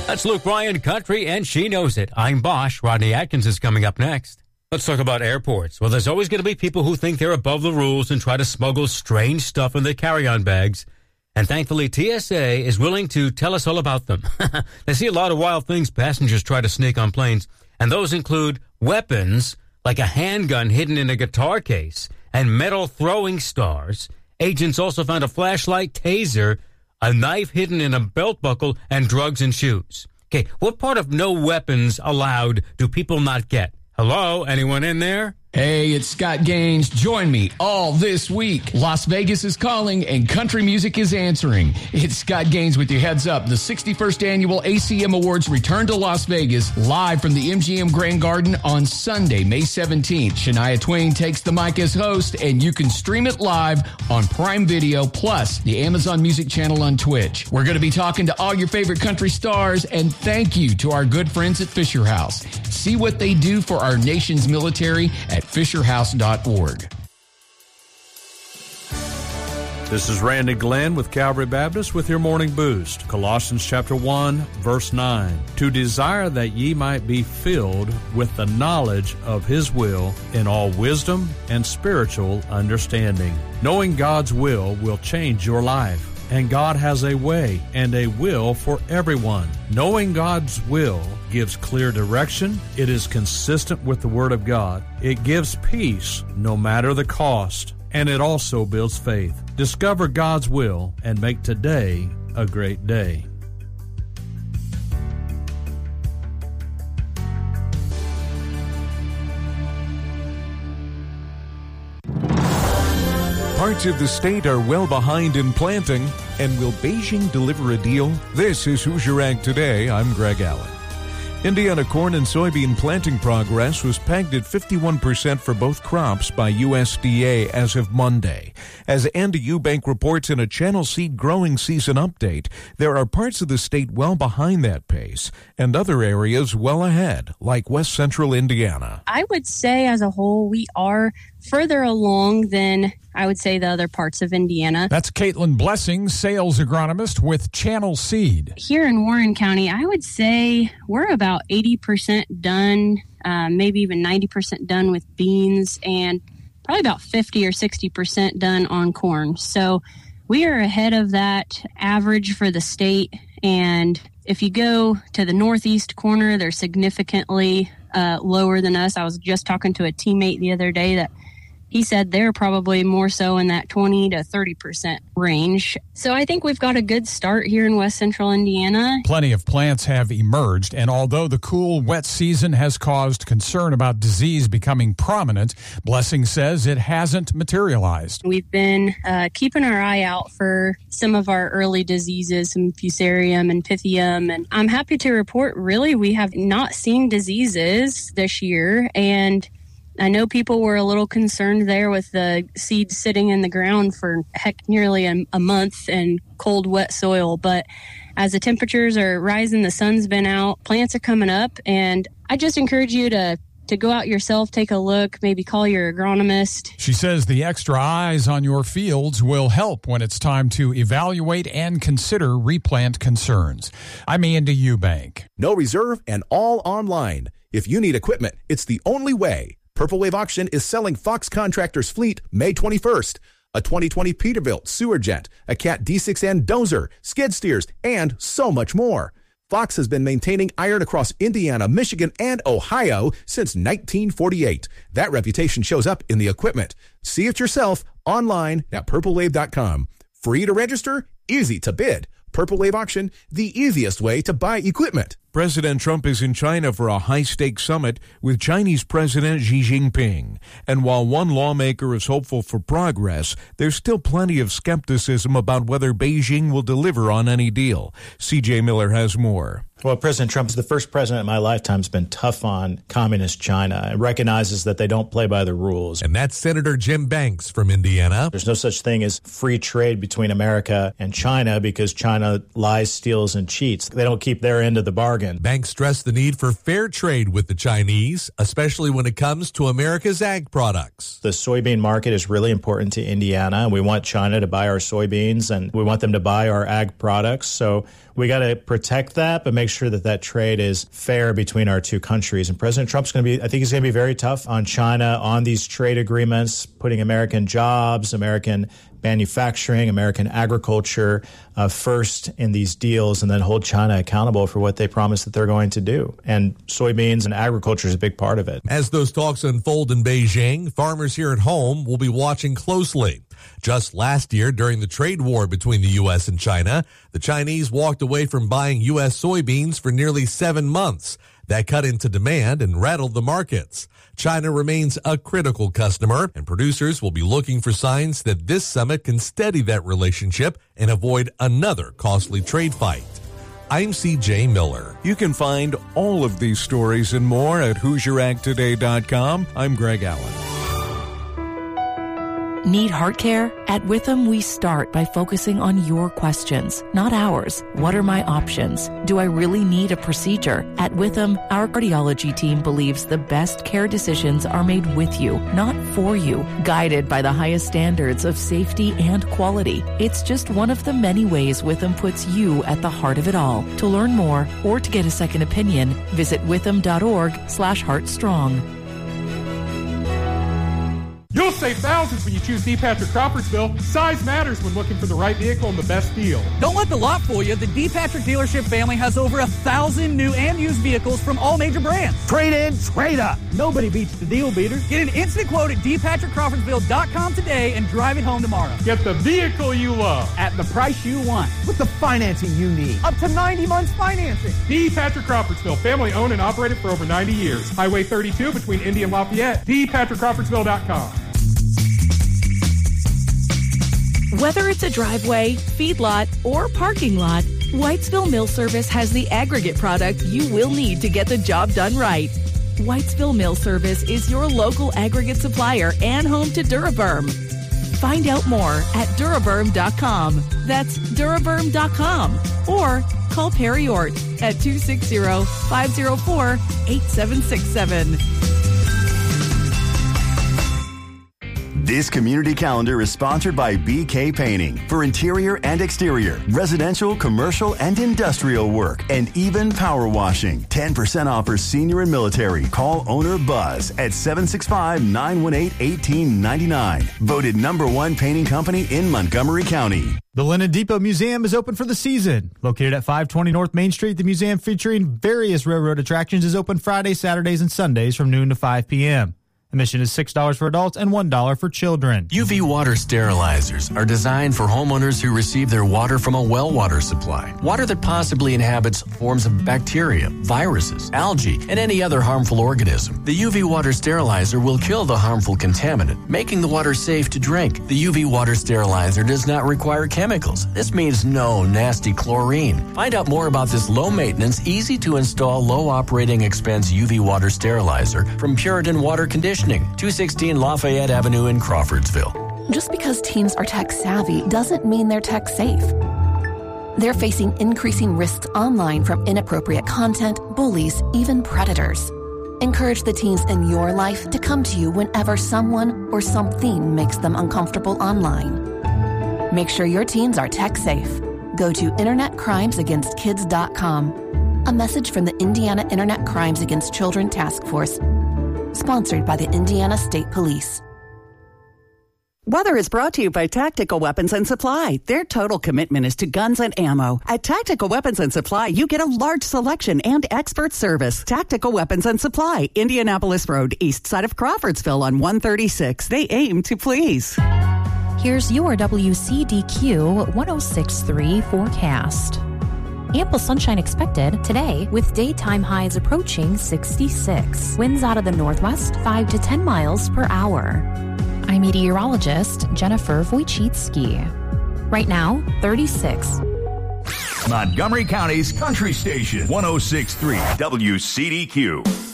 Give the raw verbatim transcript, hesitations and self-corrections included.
That's Luke Bryan, country, and she knows it. I'm Bosch. Rodney Atkins is coming up next. Let's talk about airports. Well, there's always going to be people who think they're above the rules and try to smuggle strange stuff in their carry-on bags. And thankfully, T S A is willing to tell us all about them. They see a lot of wild things passengers try to sneak on planes, and those include weapons like a handgun hidden in a guitar case and metal throwing stars. Agents also found a flashlight, taser, a knife hidden in a belt buckle, and drugs and shoes. Okay, what part of no weapons allowed do people not get? Hello, anyone in there? Hey, it's Scott Gaines. Join me all this week. Las Vegas is calling and country music is answering. It's Scott Gaines with your heads up. The sixty-first Annual A C M Awards return to Las Vegas live from the M G M Grand Garden on Sunday, May seventeenth. Shania Twain takes the mic as host, and you can stream it live on Prime Video plus the Amazon Music channel on Twitch. We're going to be talking to all your favorite country stars, and thank you to our good friends at Fisher House. See what they do for our nation's military at fisher house dot org. This is Randy Glenn with Calvary Baptist with your morning boost. Colossians chapter one, verse nine. To desire that ye might be filled with the knowledge of his will in all wisdom and spiritual understanding. Knowing God's will will change your life. And God has a way and a will for everyone. Knowing God's will gives clear direction. It is consistent with the Word of God. It gives peace no matter the cost. And it also builds faith. Discover God's will and make today a great day. Parts of the state are well behind in planting, and will Beijing deliver a deal? This is Hoosier Ag Today. I'm Greg Allen. Indiana corn and soybean planting progress was pegged at fifty-one percent for both crops by U S D A as of Monday. As Andy Eubank reports in a Channel Seed growing season update, there are parts of the state well behind that pace and other areas well ahead, like west central Indiana. I would say as a whole, we are further along than I would say the other parts of Indiana. That's Caitlin Blessing, sales agronomist with Channel Seed. Here in Warren County, I would say we're about eighty percent done, uh, maybe even ninety percent done with beans, and probably about fifty or sixty percent done on corn. So we are ahead of that average for the state. And if you go to the northeast corner, they're significantly uh, lower than us. I was just talking to a teammate the other day that he said they're probably more so in that twenty to thirty percent range. So I think we've got a good start here in west central Indiana. Plenty of plants have emerged, and although the cool, wet season has caused concern about disease becoming prominent, Blessing says it hasn't materialized. We've been uh, keeping our eye out for some of our early diseases, some fusarium and pythium, and I'm happy to report really we have not seen diseases this year, and I know people were a little concerned there with the seeds sitting in the ground for heck nearly a, a month in cold, wet soil. But as the temperatures are rising, the sun's been out, plants are coming up, and I just encourage you to to go out yourself, take a look, maybe call your agronomist. She says the extra eyes on your fields will help when it's time to evaluate and consider replant concerns. I'm Andy Eubank. No reserve and all online. If you need equipment, it's the only way. Purple Wave Auction is selling Fox Contractors Fleet May twenty-first. A twenty twenty Peterbilt Sewer Jet, a Cat D six N dozer, skid steers, and so much more. Fox has been maintaining iron across Indiana, Michigan, and Ohio since nineteen forty-eight. That reputation shows up in the equipment. See it yourself online at purple wave dot com. Free to register, easy to bid. Purple Wave Auction, the easiest way to buy equipment. President Trump is in China for a high-stakes summit with Chinese President Xi Jinping. And while one lawmaker is hopeful for progress, there's still plenty of skepticism about whether Beijing will deliver on any deal. C J Miller has more. Well, President Trump is the first president in my lifetime who's been tough on communist China and recognizes that they don't play by the rules. And that's Senator Jim Banks from Indiana. There's no such thing as free trade between America and China because China lies, steals, and cheats. They don't keep their end of the bargain. bargain. Banks stress the need for fair trade with the Chinese, especially when it comes to America's ag products. The soybean market is really important to Indiana, and we want China to buy our soybeans, and we want them to buy our ag products. So we got to protect that, but make sure that that trade is fair between our two countries. And President Trump's going to be, I think he's going to be very tough on China on these trade agreements, putting American jobs, American manufacturing, American agriculture uh, first in these deals, and then hold China accountable for what they promise that they're going to do. And soybeans and agriculture is a big part of it. As those talks unfold in Beijing, farmers here at home will be watching closely. Just last year, during the trade war between the U S and China, the Chinese walked away from buying U S soybeans for nearly seven months. That cut into demand and rattled the markets. China remains a critical customer, and producers will be looking for signs that this summit can steady that relationship and avoid another costly trade fight. I'm C J Miller. You can find all of these stories and more at Hoosier Ag Today dot com. I'm Greg Allen. Need heart care? At Witham, we start by focusing on your questions, not ours. What are my options? Do I really need a procedure? At Witham, our cardiology team believes the best care decisions are made with you, not for you, guided by the highest standards of safety and quality. It's just one of the many ways Witham puts you at the heart of it all. To learn more or to get a second opinion, visit witham.org slash heartstrong. You'll save thousands when you choose D. Patrick Crawfordsville. Size matters when looking for the right vehicle and the best deal. Don't let the lot fool you. The D. Patrick dealership family has over a thousand new and used vehicles from all major brands. Trade in, trade up. Nobody beats the deal beater. Get an instant quote at d patrick crawfordsville dot com today and drive it home tomorrow. Get the vehicle you love at the price you want with the financing you need. Up to ninety months financing. D. Patrick Crawfordsville, family owned and operated for over ninety years. Highway thirty-two between Indy and Lafayette. d patrick crawfordsville dot com. Whether it's a driveway, feedlot, or parking lot, Whitesville Mill Service has the aggregate product you will need to get the job done right. Whitesville Mill Service is your local aggregate supplier and home to Duraburn. Find out more at duraburn dot com. That's duraburn dot com. Or call Perry Ort at two six zero, five zero four, eight seven six seven. This community calendar is sponsored by B K Painting for interior and exterior, residential, commercial, and industrial work, and even power washing. ten percent off for senior and military. Call owner Buzz at seven six five, nine one eight, one eight nine nine. Voted number one painting company in Montgomery County. The Lennon Depot Museum is open for the season. Located at five twenty North Main Street, the museum featuring various railroad attractions is open Fridays, Saturdays, and Sundays from noon to five p.m. Admission is six dollars for adults and one dollar for children. U V water sterilizers are designed for homeowners who receive their water from a well water supply. Water that possibly inhabits forms of bacteria, viruses, algae, and any other harmful organism. The U V water sterilizer will kill the harmful contaminant, making the water safe to drink. The U V water sterilizer does not require chemicals. This means no nasty chlorine. Find out more about this low-maintenance, easy-to-install, low-operating expense U V water sterilizer from Puritan Water Conditioning. two sixteen Lafayette Avenue in Crawfordsville. Just because teens are tech savvy doesn't mean they're tech safe. They're facing increasing risks online from inappropriate content, bullies, even predators. Encourage the teens in your life to come to you whenever someone or something makes them uncomfortable online. Make sure your teens are tech safe. Go to internet crimes against kids dot com. A message from the Indiana Internet Crimes Against Children Task Force. Sponsored by the Indiana State Police. Weather is brought to you by Tactical Weapons and Supply. Their total commitment is to guns and ammo. At Tactical Weapons and Supply, you get a large selection and expert service. Tactical Weapons and Supply, Indianapolis Road, east side of Crawfordsville on one thirty-six. They aim to please. Here's your W C D Q one oh six point three forecast. Ample sunshine expected today with daytime highs approaching sixty-six. Winds out of the northwest five to ten miles per hour. I'm meteorologist Jennifer Wojcicki. Right now, thirty-six. Montgomery County's Country Station, one oh six point three W C D Q.